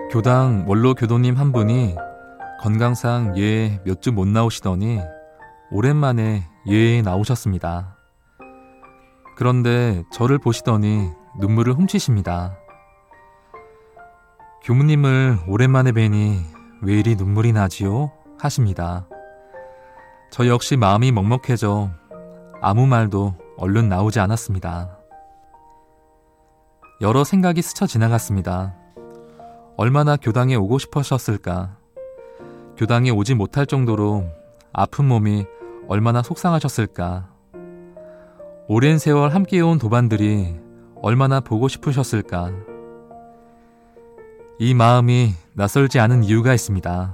교당 원로 교도님 한 분이 건강상 예에 몇 주 못 나오시더니 오랜만에 예에 나오셨습니다. 그런데 저를 보시더니 눈물을 훔치십니다. 교무님을 오랜만에 뵈니 왜 이리 눈물이 나지요? 하십니다. 저 역시 마음이 먹먹해져 아무 말도 얼른 나오지 않았습니다. 여러 생각이 스쳐 지나갔습니다. 얼마나 교당에 오고 싶으셨을까? 교당에 오지 못할 정도로 아픈 몸이 얼마나 속상하셨을까? 오랜 세월 함께해온 도반들이 얼마나 보고 싶으셨을까? 이 마음이 낯설지 않은 이유가 있습니다.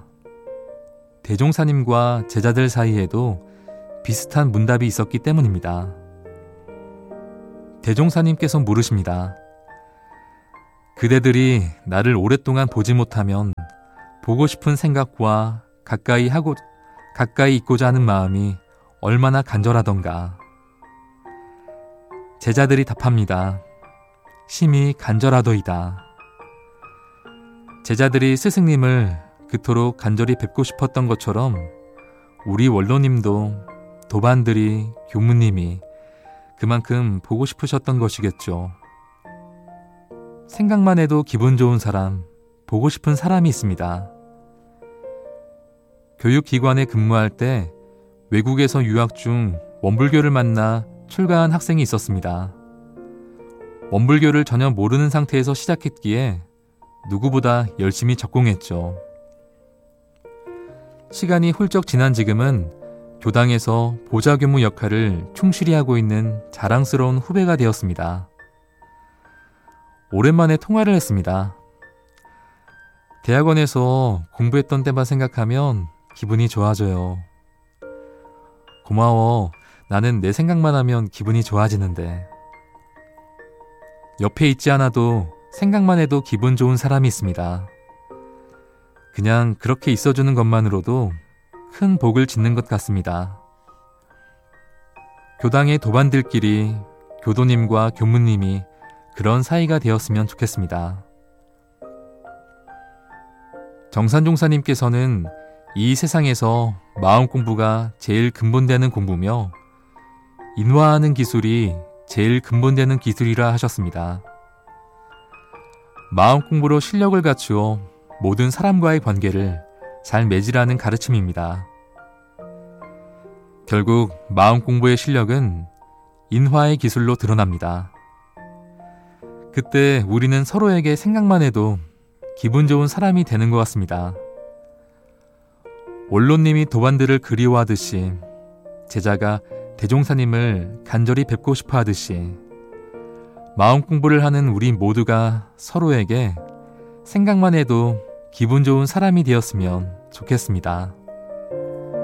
대종사님과 제자들 사이에도 비슷한 문답이 있었기 때문입니다. 대종사님께서 물으십니다. 그대들이 나를 오랫동안 보지 못하면 보고 싶은 생각과 가까이 있고자 하는 마음이 얼마나 간절하던가. 제자들이 답합니다. 심히 간절하도이다. 제자들이 스승님을 그토록 간절히 뵙고 싶었던 것처럼 우리 원로님도 도반들이 교무님이 그만큼 보고 싶으셨던 것이겠죠. 생각만 해도 기분 좋은 사람, 보고 싶은 사람이 있습니다. 교육기관에 근무할 때 외국에서 유학 중 원불교를 만나 출가한 학생이 있었습니다. 원불교를 전혀 모르는 상태에서 시작했기에 누구보다 열심히 적공했죠. 시간이 훌쩍 지난 지금은 교당에서 보좌교무 역할을 충실히 하고 있는 자랑스러운 후배가 되었습니다. 오랜만에 통화를 했습니다. 대학원에서 공부했던 때만 생각하면 기분이 좋아져요. 고마워. 나는 내 생각만 하면 기분이 좋아지는데. 옆에 있지 않아도 생각만 해도 기분 좋은 사람이 있습니다. 그냥 그렇게 있어주는 것만으로도 큰 복을 짓는 것 같습니다. 교당의 도반들끼리 교도님과 교무님이 그런 사이가 되었으면 좋겠습니다. 정산종사님께서는 이 세상에서 마음 공부가 제일 근본되는 공부며 인화하는 기술이 제일 근본되는 기술이라 하셨습니다. 마음 공부로 실력을 갖추어 모든 사람과의 관계를 잘 맺으라는 가르침입니다. 결국 마음 공부의 실력은 인화의 기술로 드러납니다. 그때 우리는 서로에게 생각만 해도 기분 좋은 사람이 되는 것 같습니다. 원로님이 도반들을 그리워하듯이 제자가 대종사님을 간절히 뵙고 싶어 하듯이 마음 공부를 하는 우리 모두가 서로에게 생각만 해도 기분 좋은 사람이 되었으면 좋겠습니다.